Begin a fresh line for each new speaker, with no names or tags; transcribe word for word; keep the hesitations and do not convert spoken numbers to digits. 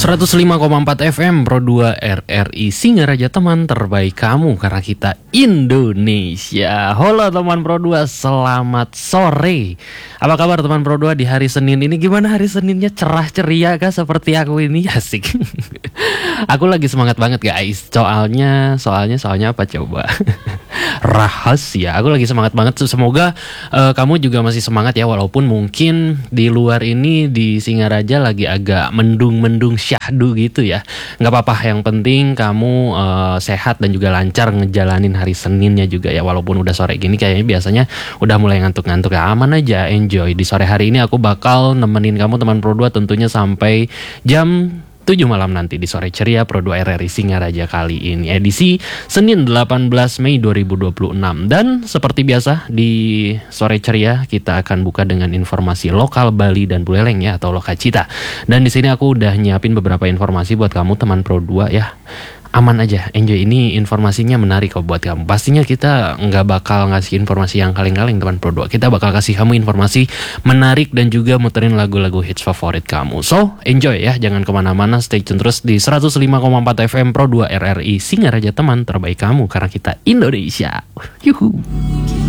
seratus lima koma empat F M Pro dua R R I Singaraja, teman terbaik kamu karena kita Indonesia. Halo teman Pro dua, selamat sore. Apa kabar teman Pro dua di hari Senin ini? Gimana hari Seninnya, cerah ceria kah seperti aku ini? Asik. Aku lagi semangat banget guys. Soalnya, soalnya, soalnya apa coba? Rahasia. Aku lagi semangat banget. Semoga uh, kamu juga masih semangat ya, walaupun mungkin di luar ini di Singaraja lagi agak mendung-mendung syahdu gitu ya. Nggak apa-apa, yang penting kamu uh, sehat dan juga lancar ngejalanin hari Seninnya juga ya. Walaupun udah sore gini kayaknya biasanya udah mulai ngantuk-ngantuk ya. Aman aja, enjoy. Di sore hari ini aku bakal nemenin kamu teman Pro dua tentunya sampai jam tujuh malam nanti di Sore Ceria Pro dua R R I Singaraja kali ini edisi Senin delapan belas Mei dua ribu dua puluh enam. Dan seperti biasa di Sore Ceria kita akan buka dengan informasi lokal Bali dan Buleleng ya, atau Lokacita. Dan di sini aku udah nyiapin beberapa informasi buat kamu teman Pro dua ya. Aman aja, enjoy. Ini informasinya menarik kok buat kamu. Pastinya kita nggak bakal ngasih informasi yang kaleng-kaleng teman Pro dua. Kita bakal kasih kamu informasi menarik dan juga muterin lagu-lagu hits favorit kamu. So, enjoy ya, jangan kemana-mana, stay tune terus di seratus lima koma empat F M Pro dua R R I Singaraja, teman terbaik kamu karena kita Indonesia. Yuhu.